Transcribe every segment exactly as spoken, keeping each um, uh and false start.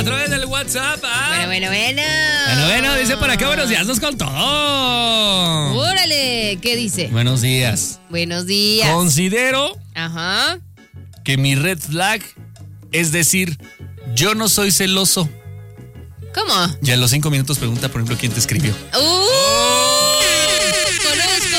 a través del WhatsApp. ¿Ah? Bueno, bueno, bueno. Bueno, bueno, dice por acá, buenos días, nos con todo. Órale, ¿qué dice? Buenos días. Buenos días. Considero Ajá. que mi red flag es decir, yo no soy celoso. ¿Cómo? Ya a los cinco minutos pregunta, por ejemplo, quién te escribió. ¡Uh! Conozco.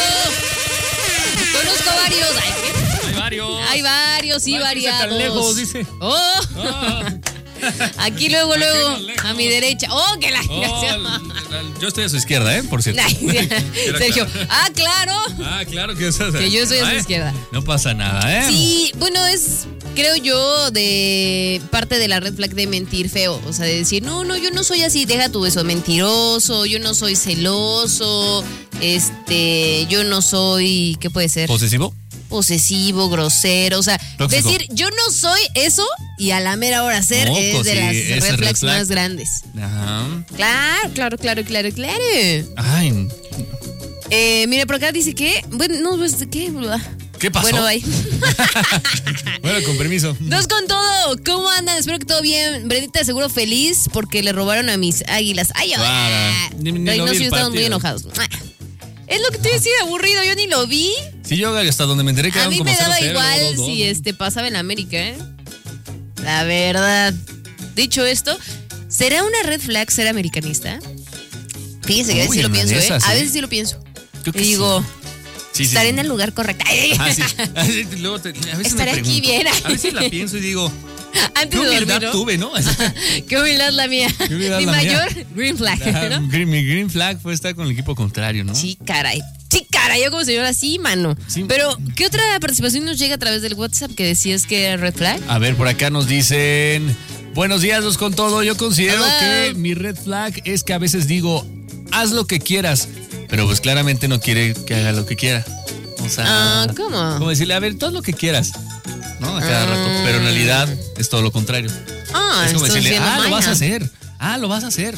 Conozco varios. Ay, ¿qué? Hay varios. Hay varios, sí, Ay, variados. tan lejos, dice. ¡Oh! Oh. Aquí luego, luego, Lejos, lejos. a mi derecha. ¡Oh, que la... Oh, yo estoy a su izquierda, ¿eh? Por cierto. Ay, Sergio, ah, claro. Ah, claro que eso. Que yo soy a su Ay, izquierda. No pasa nada, ¿eh? Sí, bueno, es, creo yo, de parte de la red flag de mentir feo. O sea, de decir, no, no, yo no soy así, deja tu eso, mentiroso, yo no soy celoso, este, yo no soy, ¿qué puede ser? ¿Posesivo? Posesivo, grosero, o sea, Tóxico. decir, yo no soy eso y a la mera hora ser Moco, es de sí, las ese red red flags flag. más grandes. Ajá. Claro, claro, claro, claro, claro. Ay, Eh, mire, por acá dice que, bueno, no, pues, ¿qué? ¿qué pasó? Bueno, bye. Bueno, con permiso. Dos con todo, ¿cómo andan? Espero que todo bien. Brendita, seguro feliz porque le robaron a mis águilas. Ay, ay, Para. Ni- ni ay, lo no, vi sí, el estaban muy partido. enojados. Es lo que te decía, aburrido, yo ni lo vi. Sí, yo hasta donde me enteré A quedaron mí como me daba cero cero, igual dos dos, si ¿no? este pasaba en América, ¿eh? La verdad. Dicho esto, ¿será una red flag ser americanista? Fíjense que a veces Uy, sí lo una de pienso, ¿eh? esas, A ¿eh? veces sí lo pienso. Creo que Y digo, Sí, sí, estaré sí. en el lugar correcto. Ay, Ah, sí. Ah, sí, luego te- a veces Estaré me aquí pregunto, bien. A veces la pienso y digo, Antes qué de humildad dormir, ¿no? tuve, ¿no? Qué humildad la mía. Qué humildad Mi la mayor mía. green flag, Ah, ¿no? green- mi green flag fue estar con el equipo contrario, ¿no? Sí, caray. Sí, caray, yo como señora, sí, mano. Sí. Pero, ¿qué otra participación nos llega a través del WhatsApp que decías que era red flag? A ver, por acá nos dicen, buenos días, los con todo. Yo considero Hello. que mi red flag es que a veces digo, haz lo que quieras, pero pues claramente no quiere que haga lo que quiera. O sea, Ah, ¿cómo? como decirle, a ver, tú haz lo que quieras, ¿no? A cada Ah. rato, pero en realidad es todo lo contrario. Ah, es como estás decirle, siendo ah, lo vas a maña. hacer, ah, lo vas a hacer.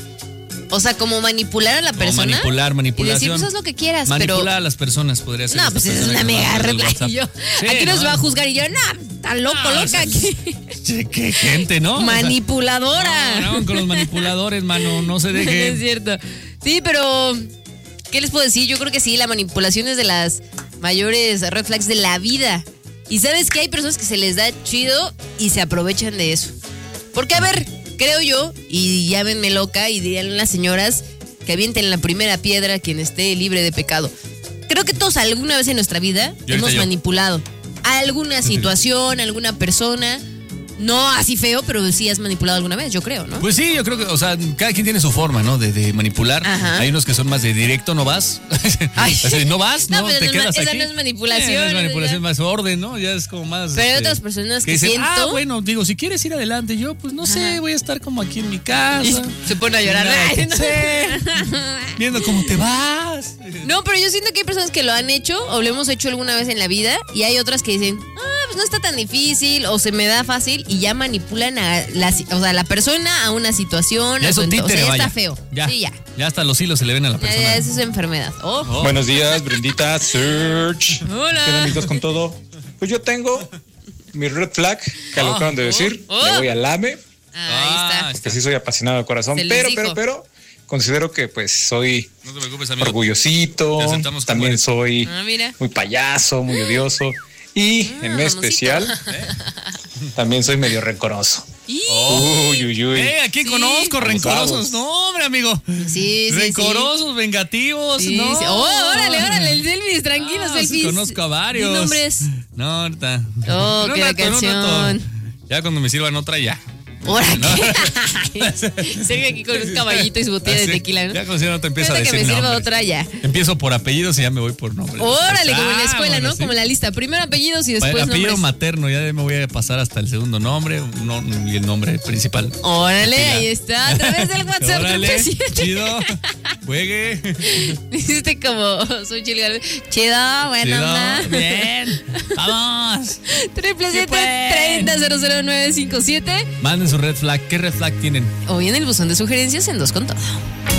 O sea, como manipular a la No, persona. manipular, Y manipulación. decir, pues haz lo que quieras, Manipular pero... a las personas podría ser. No, esta pues es persona una que nos mega manda red el flag. WhatsApp. Y yo, Sí, aquí nos ¿no? va a juzgar y yo, no, está loco, No, o loca. sea, aquí. Che, qué gente, ¿no? Manipuladora. No, no, con los manipuladores, mano, no se Es dejen. cierto. Sí, pero ¿qué les puedo decir? Yo creo que sí, la manipulación es de las mayores red flags de la vida. Y sabes que hay personas que se les da chido y se aprovechan de eso. Porque, a ver, creo yo, y llámenme loca, y dirían las señoras que avienten la primera piedra a quien esté libre de pecado. Creo que todos alguna vez en nuestra vida Y ahorita hemos yo. manipulado a alguna situación, a alguna persona. No así feo, pero sí has manipulado alguna vez, yo creo, ¿no? Pues sí, yo creo que, o sea, cada quien tiene su forma, ¿no? De, de manipular. Ajá. Hay unos que son más de directo, no vas. Ay. Así, no vas, no, No, pero te no es ma- quedas esa aquí. no es manipulación, Eh, no es esa manipulación, ya- más orden, ¿no? Ya es como más. Pero hay este, otras personas que dicen, siento- ah, bueno, digo, si quieres ir adelante, yo, pues no sé, Ajá. voy a estar como aquí en mi casa. Y se pone a llorar. Nada que Ay, no. hacer, viendo cómo te vas. No, pero yo siento que hay personas que lo han hecho o lo hemos hecho alguna vez en la vida y hay otras que dicen, ah, pues no está tan difícil o se me da fácil y ya manipulan a la, o sea, a la persona a una situación. Ya a es su un ento- títere, o sea, ya vaya. está feo. Ya, Sí, ya. ya hasta los hilos se le ven a la Ya, persona. ya, eso es enfermedad. Oh. Oh. Buenos días, Brendita, Search. Hola. ¿Qué tal, amigos, con todo? Pues yo tengo mi red flag, que lo Oh, acaban de decir. oh. Le voy al AME, Ah, ahí está. porque sí soy apasionado de corazón. Se les Pero, dijo. pero, pero, considero que pues soy No te preocupes, amigo. orgullosito. Te aceptamos como También eres. soy Ah, mira. muy payaso, muy odioso. Y Ah, en especial, también soy medio rencoroso. Y- Uy, uy, uy. Eh, aquí Sí. conozco rencorosos. Abusados. No, hombre, amigo. Sí, sí, Rencorosos, vengativos. sí. no. Sí, sí. Oh, órale, órale, el selfies, tranquilos, Ah, sí, selfies. conozco a varios. Di nombres. No, ahorita. Oh, En un qué rato, en un canción. rato. Ya cuando me sirvan otra, ya. Ahora qué. Sergio aquí con un caballito y su botella de Así, tequila, ¿no? Ya cuando sirva otra empieza a Ahorita decir que me sirva nombres. otra ya. Empiezo por apellidos y ya me voy por nombres. Órale, como en la Ah, escuela, bueno, ¿no? sí. Como en la lista. Primero apellidos y después Apellido nombres. materno, ya me voy a pasar hasta el segundo nombre no, y el nombre principal. Órale, Pila. ahí está. A través del WhatsApp. Órale, triple siete. chido, juegue. Dijiste como soy Chilgal. Chido, buena Chido, onda. bien, vamos. Triple siete pueden. treinta cero cero nueve cinco siete. Manden su red flag, ¿qué red flag tienen? O bien el buzón de sugerencias en dos con todo.